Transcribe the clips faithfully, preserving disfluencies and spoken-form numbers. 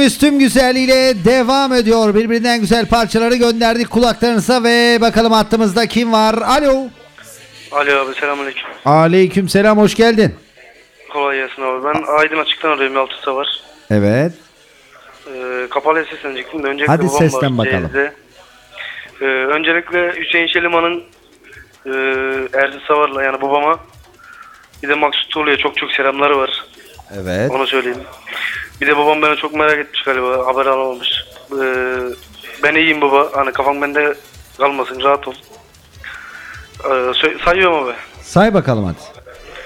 Tüm güzelliğiyle devam ediyor. Birbirinden güzel parçaları gönderdik kulaklarınıza ve bakalım hattımızda kim var? Alo. Alo abi, selamünaleyküm. Aleyküm selam, hoş geldin. Kolay gelsin abi. Ben Aydın Açık'tan arıyorum, Yalçısı var. Evet. Ee, kapalı seslenecektim de öncelikle hadi babam seslen var, bakalım. Ee, öncelikle Hüseyin Şeliman'ın e, Erdi Savar'la yani babama, bir de Maksut Tuğlu'ya çok çok selamları var. Evet. Onu söyleyeyim. Bir de babam beni çok merak etmiş galiba, haber alamamış. Ee, ben iyiyim baba, hani kafam bende kalmasın, rahat ol. Ee, sayıyorum abi. Say bakalım hadi.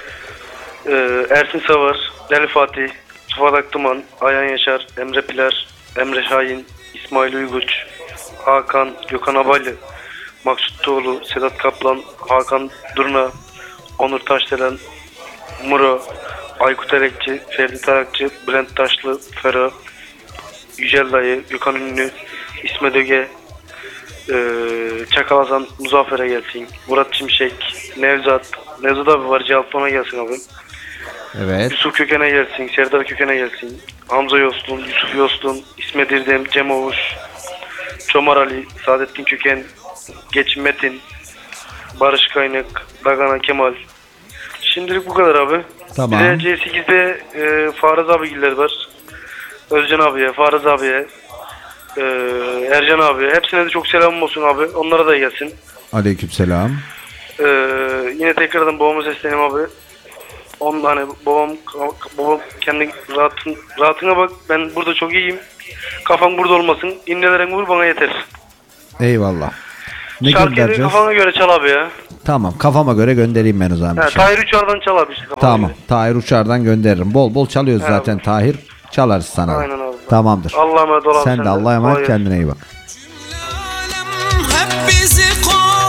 Ee, Ersin Savar, Deli Fatih, Tufat Aktıman, Ayhan Yaşar, Emre Pilar, Emre Şahin, İsmail Uyguç, Hakan, Gökhan Abaylı, Maksut Tuğlu, Sedat Kaplan, Hakan Durna, Onur Taşdelen, Muro, Aykut Erekçi, Ferdi Tarakçı, Bülent Taşlı, Ferah, Yücel Dayı, Gökhan Ünlü, İsmet Öge, e, Çakal Hasan, Muzaffer'e gelsin, Murat Çimşek, Nevzat, Nevzat abi var, cevap ona gelsin abi. Evet. Yusuf Köken'e gelsin, Serdar Köken'e gelsin, Hamza Yoslun, Yusuf Yoslun, İsmet İrdem, Cem Ovuş, Çomar Ali, Saadettin Köken, Geçin Metin, Barış Kaynak, Dagana Kemal. Şimdilik bu kadar abi. Tamam. Bir de C sekizde e, Farız abigiller var. Özcan abiye, Farız abiye, e, Ercan abiye. Hepsine de çok selamım olsun abi. Onlara da gelsin. Aleyküm selam. E, yine tekrardan babama sesleneyim abi. Onun hani babam babam kendi rahatın, rahatına bak. Ben burada çok iyiyim. Kafam burada olmasın. İnnelerin vur bana yeter. Eyvallah. Ne Şarkıyı göndereceğiz? kafana göre çal abi ya. Tamam, kafama göre göndereyim ben o zaman. He, Tahir Uçar'dan çal abi işte. Tamam. Göre. Tahir Uçar'dan gönderirim. Bol bol çalıyoruz He, zaten abi. Tahir. Çalarız sana. Aynen abi. Tamamdır. Allah'a emanet ol abi. Sen de Allah'a emanet, kendine iyi bak. Hep bizi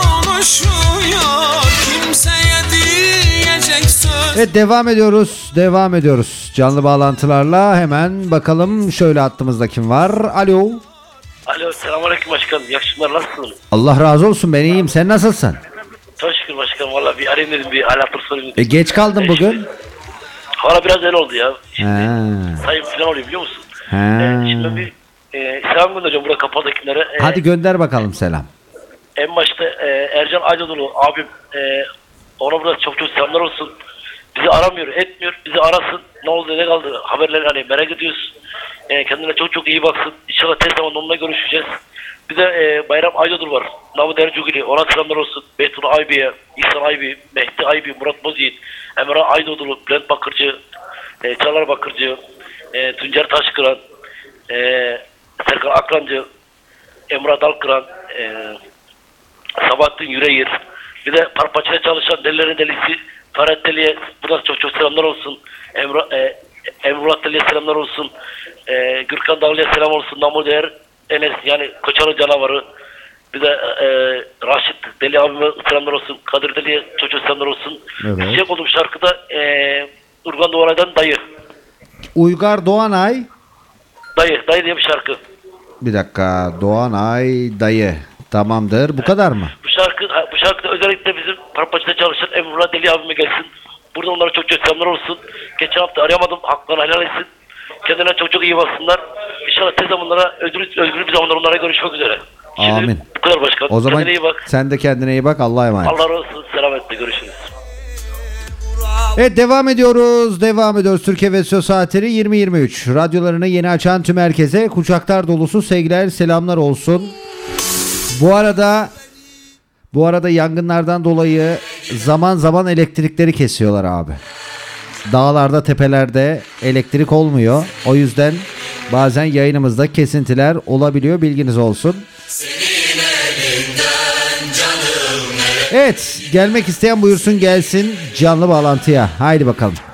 konuşuyor, kimseye diyecek söz. Evet, devam ediyoruz. Devam ediyoruz. Canlı bağlantılarla hemen bakalım şöyle hattımızda kim var? Alo. Alo, selamünaleyküm başkanım. İyi akşamlar, nasılsınız? Allah razı olsun, ben iyiyim. Sen nasılsın? Çok şükür başkanım. Valla bir arayayım dedim, bir hal hatır sorayım E, dedim. geç kaldın bugün. Valla biraz öyle oldu ya. Şimdi He. sayım falan oluyor biliyor musun? He. Ee, şimdi bir e, selam göndereceğim burada kapadakilere. Ee, Hadi gönder bakalım selam. En başta e, Ercan Aydoğdu abim, e, ona burada çok çok selamlar olsun. Bizi aramıyor, etmiyor. Bizi arasın. Ne oldu, ne kaldı? Haberleri hani merak ediyoruz. E, kendine çok çok iyi baksın. İnşallah tez zamanda onunla görüşeceğiz. Bir de e, Bayram Aydoğdu var. Namı Dercugili. Ona selamlar olsun. Beytun Aybi'ye, İhsan Aybi, Mehdi Aybi, Murat Bozyiğit, Emre Aydoğdu, Bülent Bakırcı, e, Çağlar Bakırcı, e, Tuncer Taşkıran, e, Serkan Akrancı, Emrah Dalkıran, e, Sabahattin Yüreğir. Bir de Parpaça'ya çalışan Delilerin Delisi Ferhat Deli'ye buradan çok çok selamlar olsun. Emrah, e, Emrah Deli'ye selamlar olsun. E, Gürkan Dağlı'ya selam olsun. Namur Değer Enes yani Koçalı Canavarı. Bir de e, Raşit Deli abime selamlar olsun. Kadir Deli'ye çok çok selamlar olsun. Evet. Bir şey buldum şarkıda e, Urgan Doğanay'dan Dayı. Uygar Doğanay. Dayı. Dayı diye bir şarkı. Bir dakika. Doğanay dayı. Tamamdır. Bu kadar mı? Bu şarkı bu şarkıda özellikle bizim Parpaça'da çalışan Emrullah Deli abime gelsin. Burada onlara çok çok selamlar olsun. Geçen hafta arayamadım. Haklarını helal etsin. Kendine çok çok iyi baksınlar. İnşallah tez zamanlara, özgür, özgür bir zamanlar onlara görüşmek üzere. Şimdi Amin. bu kadar başkan. O zaman kendine iyi bak. sen de kendine iyi bak. Allah'a emanet. Allah razı olsun. Selametle görüşürüz. Evet, devam ediyoruz. Devam ediyoruz. Türkiye ve Saatleri yirmi yirmi üç. Radyolarını yeni açan tüm herkese kucaklar dolusu sevgiler, selamlar olsun. Bu arada bu arada yangınlardan dolayı zaman zaman elektrikleri kesiyorlar abi. Dağlarda, tepelerde elektrik olmuyor. O yüzden bazen yayınımızda kesintiler olabiliyor. Bilginiz olsun. Evet, gelmek isteyen buyursun gelsin canlı bağlantıya. Haydi bakalım.